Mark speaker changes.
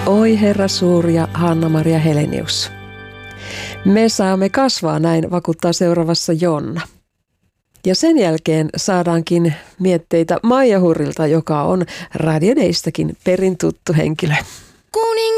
Speaker 1: Oi Herra suuri ja Hanna-Maria Helenius. Me saamme kasvaa, näin vakuuttaa seuraavassa Jonna. Ja sen jälkeen saadaankin mietteitä Maija Hurrilta, joka on Radio Daystäkin perin tuttu henkilö.